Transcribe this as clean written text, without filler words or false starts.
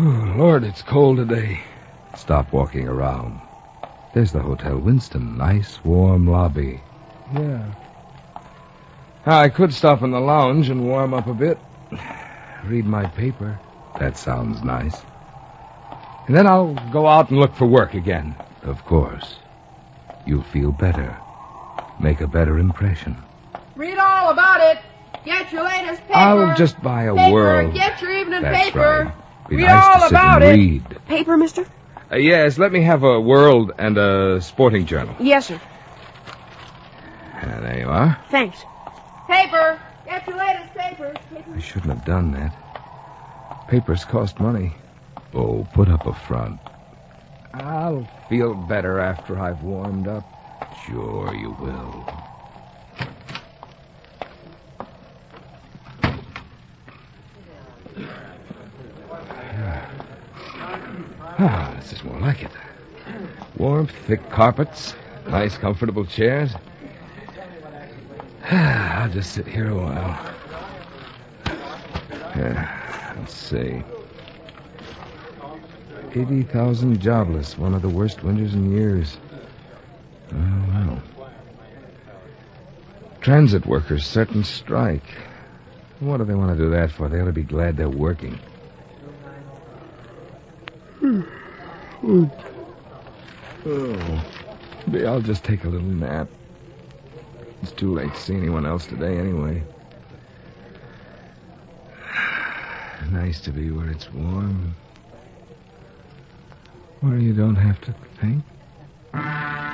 Oh, Lord, it's cold today. Stop walking around. There's the Hotel Winston. Nice, warm lobby. Yeah. I could stop in the lounge and warm up a bit. Read my paper. That sounds nice. And then I'll go out and look for work again. Of course. You'll feel better. Make a better impression. Read all about it. Get your latest paper. I'll just buy a World. Get your evening That's paper. right. Be Read nice all to sit about and it. read. Paper, mister? Yes, let me have a World and a sporting journal. Yes, sir. There you are. Thanks. Paper. Get your latest paper. I shouldn't have done that. Papers cost money. Oh, put up a front. I'll feel better after I've warmed up. Sure you will. This is more like it. Warmth, thick carpets, nice, comfortable chairs. I'll just sit here a while. Let's see. 80,000 jobless. One of the worst winters in years. Oh, well. Transit workers certain strike. What do they want to do that for? They ought to be glad they're working. Oh, maybe I'll just take a little nap. It's too late to see anyone else today anyway. Nice to be where it's warm. Where you don't have to think.